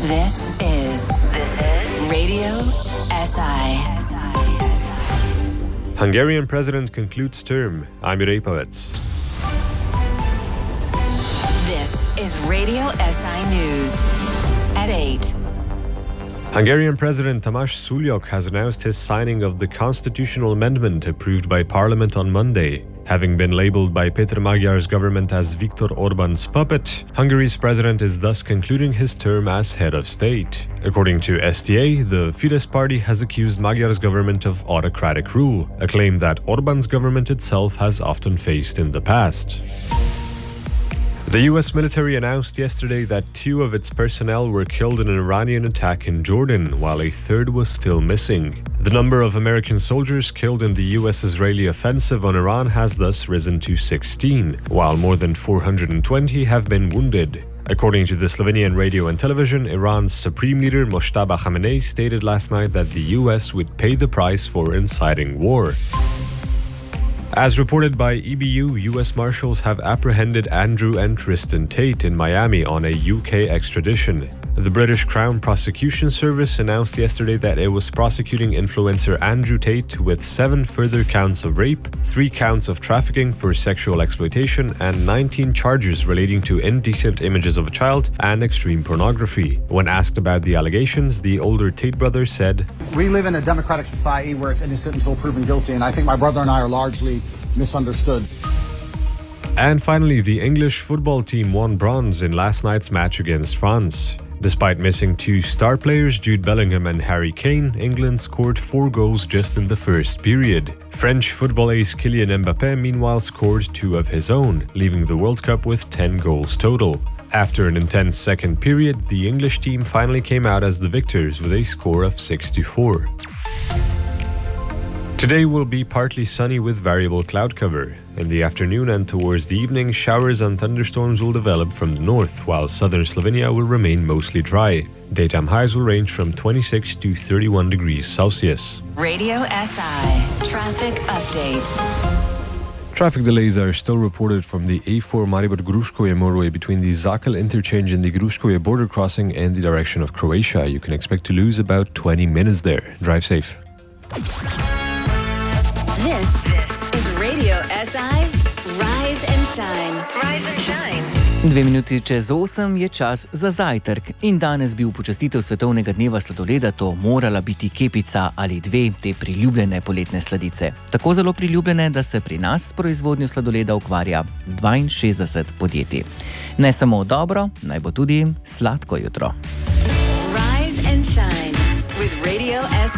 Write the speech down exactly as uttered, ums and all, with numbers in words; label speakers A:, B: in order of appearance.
A: This is this is Radio S I.
B: Hungarian president concludes term. I'm Juraj Pavec.
A: This is Radio S I News at eight.
B: Hungarian President Tamás Szúlyog has announced his signing of the constitutional amendment approved by Parliament on Monday. Having been labelled by Péter Magyar's government as Viktor Orbán's puppet, Hungary's president is thus concluding his term as head of state. According to S T A, the Fidesz party has accused Magyar's government of autocratic rule, a claim that Orbán's government itself has often faced in the past. The U S military announced yesterday that two of its personnel were killed in an Iranian attack in Jordan, while a third was still missing. The number of American soldiers killed in the U S-Israeli offensive on Iran has thus risen to sixteen, while more than four hundred twenty have been wounded. According to the Slovenian radio and television, Iran's supreme leader Mojtaba Khamenei stated last night that the U S would pay the price for inciting war. As reported by E B U, U S Marshals have apprehended Andrew and Tristan Tate in Miami on a U K extradition. The British Crown Prosecution Service announced yesterday that it was prosecuting influencer Andrew Tate with seven further counts of rape, three counts of trafficking for sexual exploitation, and nineteen charges relating to indecent images of a child and extreme pornography. When asked about the allegations, the older Tate brother said,
C: "We live in a democratic society where it's innocent until proven guilty, and I think my brother and I are largely misunderstood."
B: And finally, the English football team won bronze in last night's match against France. Despite missing two star players, Jude Bellingham and Harry Kane, England scored four goals just in the first period. French football ace Kylian Mbappé meanwhile scored two of his own, leaving the World Cup with ten goals total. After an intense second period, the English team finally came out as the victors with a score of six to four. Today will be partly sunny with variable cloud cover. In the afternoon and towards the evening, showers and thunderstorms will develop from the north, while southern Slovenia will remain mostly dry. Daytime highs will range from twenty-six to thirty-one degrees Celsius.
A: Radio S I Traffic Update.
B: Traffic delays are still reported from the A four Maribor-Gruškovje motorway between the Zakal interchange and the Gruškovje border crossing in the direction of Croatia. You can expect to lose about twenty minutes there. Drive safe.
A: This is Radio S I Rise and Shine. Rise and Shine.
D: Dve minuti čez osem je čas za zajtrk in danes bi v počastitev svetovnega dneva sladoleda to morala biti kepica ali dve te priljubljene poletne sladice. Tako zelo priljubljene, da se pri nas s proizvodnjo sladoleda ukvarja dvainšestdeset podjetij. Ne samo dobro, naj bo tudi sladko jutro.
A: Rise and Shine with Radio S